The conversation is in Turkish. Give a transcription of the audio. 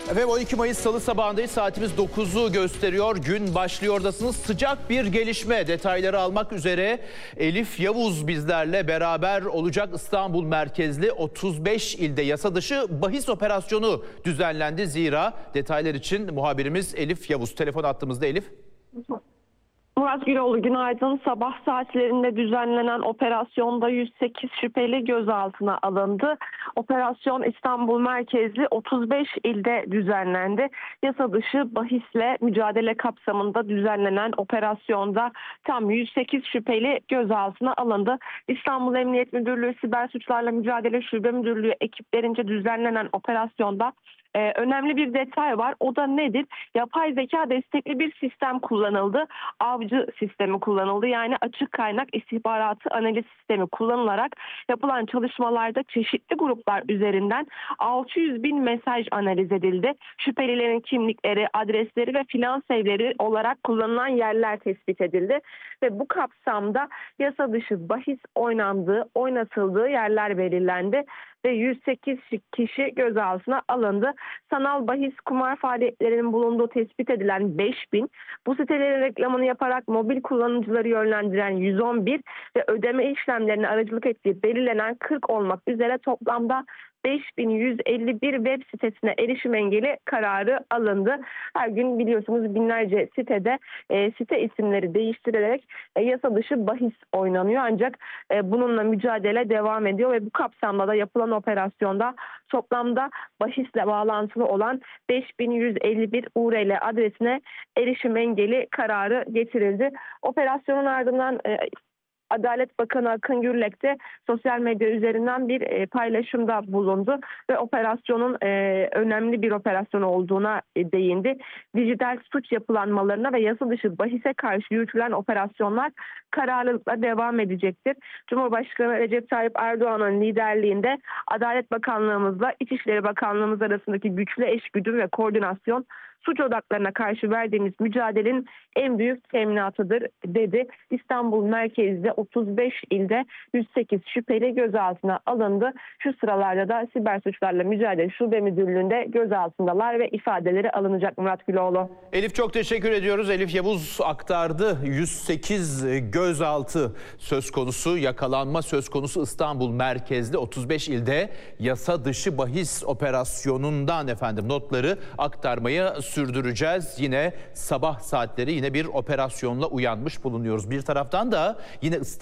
Efendim 12 Mayıs Salı sabahındayız. Saatimiz 9'u gösteriyor. Gün başlıyordasınız. Sıcak bir gelişme. Detayları almak üzere Elif Yavuz bizlerle beraber olacak. İstanbul merkezli 35 ilde yasa dışı bahis operasyonu düzenlendi. Zira detaylar için muhabirimiz Elif Yavuz. Telefon attığımızda Elif. Murat Güloğlu, günaydın. Sabah saatlerinde düzenlenen operasyonda 108 şüpheli gözaltına alındı. Operasyon İstanbul merkezli 35 ilde düzenlendi. Yasa dışı bahisle mücadele kapsamında düzenlenen operasyonda tam 108 şüpheli gözaltına alındı. İstanbul Emniyet Müdürlüğü Siber Suçlarla Mücadele Şube Müdürlüğü ekiplerince düzenlenen operasyonda önemli bir detay var. O da nedir? Yapay zeka destekli bir sistem kullanıldı. Avcı sistemi kullanıldı. Yani açık kaynak istihbaratı analiz sistemi kullanılarak yapılan çalışmalarda çeşitli gruplar üzerinden 600 bin mesaj analiz edildi. Şüphelilerin kimlikleri, adresleri ve finans evleri olarak kullanılan yerler tespit edildi. Ve bu kapsamda yasa dışı bahis oynatıldığı yerler belirlendi ve 108 kişi gözaltına alındı. Sanal bahis kumar faaliyetlerinin bulunduğu tespit edilen 5000, bu sitelerin reklamını yaparak mobil kullanıcıları yönlendiren 111 ve ödeme işlemlerine aracılık ettiği belirlenen 40 olmak üzere toplamda 5151 web sitesine erişim engeli kararı alındı. Her gün biliyorsunuz binlerce sitede site isimleri değiştirilerek yasa dışı bahis oynanıyor. Ancak bununla mücadele devam ediyor ve bu kapsamda da yapılan operasyonda toplamda bahisle bağlantılı olan 5151 URL adresine erişim engeli kararı getirildi. Operasyonun ardından Adalet Bakanı Akın Gürlek de sosyal medya üzerinden bir paylaşımda bulundu ve operasyonun önemli bir operasyon olduğuna değindi. Dijital suç yapılanmalarına ve yasa dışı bahise karşı yürütülen operasyonlar kararlılıkla devam edecektir. Cumhurbaşkanı Recep Tayyip Erdoğan'ın liderliğinde Adalet Bakanlığımızla İçişleri Bakanlığımız arasındaki güçlü eşgüdüm ve koordinasyon suç odaklarına karşı verdiğimiz mücadelenin en büyük teminatıdır dedi. İstanbul merkezde 35 ilde 108 şüpheli gözaltına alındı. Şu sıralarda da Siber Suçlarla Mücadele Şube Müdürlüğü'nde gözaltındalar ve ifadeleri alınacak Murat Güloğlu. Elif çok teşekkür ediyoruz. Elif Yavuz aktardı. 108 gözaltı söz konusu, yakalanma söz konusu İstanbul merkezli 35 ilde yasa dışı bahis operasyonundan notları aktarmayı sürdüreceğiz. Yine sabah saatleri yine bir operasyonla uyanmış bulunuyoruz. Bir taraftan da yine